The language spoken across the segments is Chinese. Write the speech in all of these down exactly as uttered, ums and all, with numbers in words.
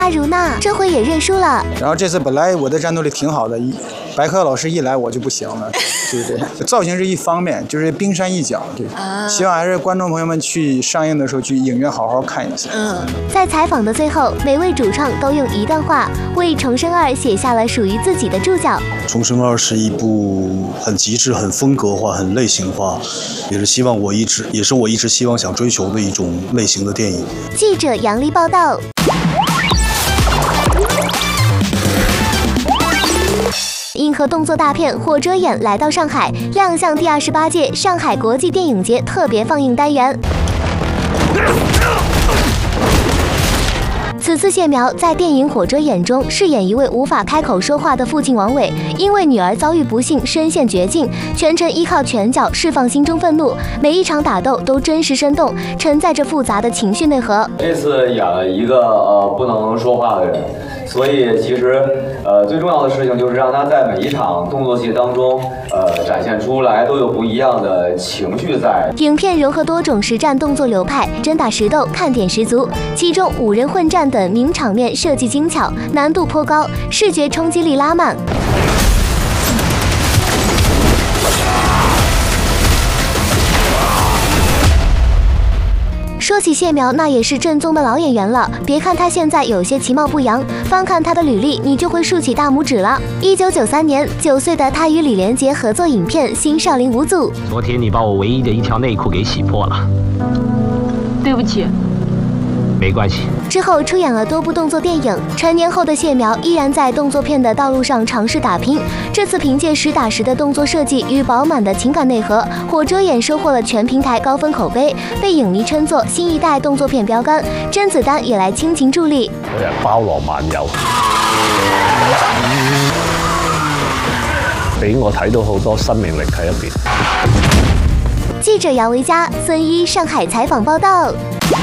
阿如娜这回也认输了。 然后这次本来我的战斗力挺好的，一白客老师一来我就不行了，就是这样。造型是一方面，就是冰山一角，对。啊、希望还是观众朋友们去上映的时候去影院好好看一下。 嗯，在采访的最后，每位主创都用一段话为《重生二》写下了属于自己的注脚。 《重生二》是一部很极致、很风格化、很类型化，也是希望我一直，也是我一直希望想追求的一种类型的电影。 记者杨丽报道。硬核动作大片《火遮眼》来到上海，亮相第二十八届上海国际电影节特别放映单元。此次谢苗在电影《火遮眼》中饰演一位无法开口说话的父亲王伟，因为女儿遭遇不幸，身陷绝境，全程依靠拳脚释放心中愤怒。每一场打斗都真实生动，承载着复杂的情绪内核。 这次演了一个呃不能说话的人。所以其实，呃，最重要的事情就是让他在每一场动作戏当中，呃，展现出来都有不一样的情绪在。 影片融合多种实战动作流派，真打实斗，看点十足。其中五人混战等名场面设计精巧，难度颇高，视觉冲击力拉满。说起谢苗，那也是正宗的老演员了。别看他现在有些其貌不扬，翻看他的履历，你就会竖起大拇指了。一九九三年，九岁的他与李连杰合作影片《新少林五祖》。 昨天你把我唯一的一条内裤给洗破了， 对不起。 没关系。 之后出演了多部动作电影，成年后的谢苗依然在动作片的道路上尝试打拼。这次凭借实打实的动作设计与饱满的情感内核，《火遮眼》收获了全平台高分口碑，被影迷稱作新一代動作片標杆。甄子丹也來傾情助力。 我係包羅萬有，俾我睇到好多生命力喺入邊。 記者姚維嘉、孫一上海採訪報道。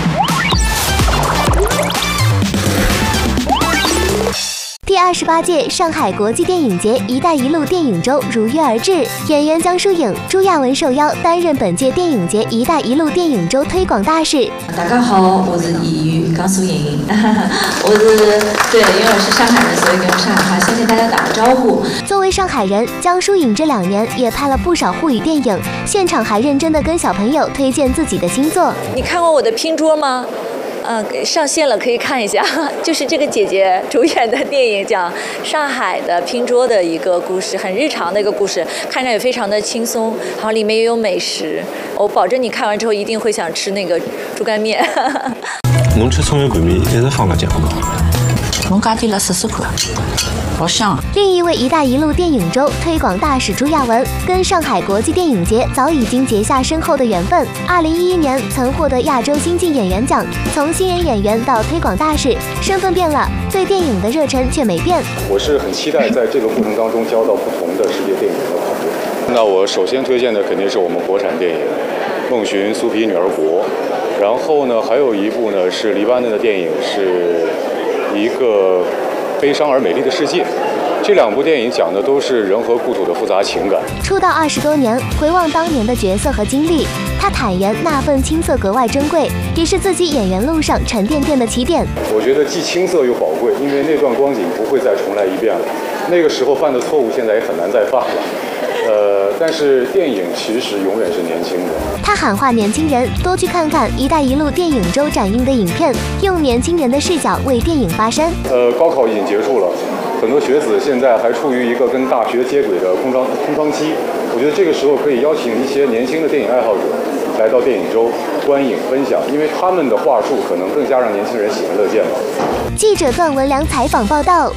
第二十八届上海国际电影节“一带一路”电影周如约而至，演员江疏影、朱亚文受邀担任本届电影节“一带一路”电影周推广大使。 大家好，我是演员江疏影，我是对，因为我是上海人，所以用上海话先跟大家打个招呼。 作为上海人，江疏影这两年也拍了不少沪语电影，现场还认真的跟小朋友推荐自己的新作。 你看过我的拼桌吗？呃，上线了，可以看一下，就是这个姐姐主演的电影，讲上海的拼桌的一个故事，很日常的一个故事，看着也非常的轻松，然后里面也有美食，我保证你看完之后一定会想吃那个猪肝面。 侬吃葱油拌面一直放辣酱吗？ 侬加点来试试看，好香。 另一位“一带一路”电影周推广大使朱亚文，跟上海国际电影节早已经结下深厚的缘分。二零一一年曾获得亚洲新晋演员奖，从新人演员到推广大使，身份变了，对电影的热忱却没变。 我是很期待在这个过程当中交到不同的世界电影的朋友。那我首先推荐的肯定是我们国产电影《梦寻苏皮女儿国》，然后呢，还有一部呢是黎巴嫩的电影是。一个悲伤而美丽的世界，这两部电影讲的都是人和故土的复杂情感。 出道二十多年，回望当年的角色和经历，他坦言那份青涩格外珍贵，也是自己演员路上沉甸甸的起点。 我觉得既青涩又宝贵，因为那段光景不会再重来一遍了。那个时候犯的错误，现在也很难再犯了。呃，但是电影其实永远是年轻的。 他喊话年轻人多去看看“一带一路”电影周展映的影片，用年轻人的视角为电影发声。 呃，高考已经结束了，很多学子现在还处于一个跟大学接轨的空窗空窗期。我觉得这个时候可以邀请一些年轻的电影爱好者来到电影周观影分享，因为他们的话术可能更加让年轻人喜闻乐见吧。 记者段文良采访报道。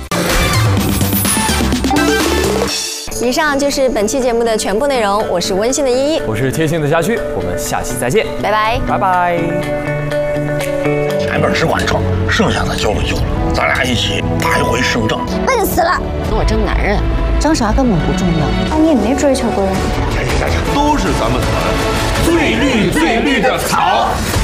以上就是本期节目的全部内容，我是温馨的依依， 我是贴心的家驹，我们下期再见， 拜拜， 拜拜。 前面只管挣，剩下的救了救了，咱俩一起打一回胜仗。 笨死了，跟我争男人， 争啥根本不重要， 啊，你也没追求过人。 都是咱们团最绿最绿的草。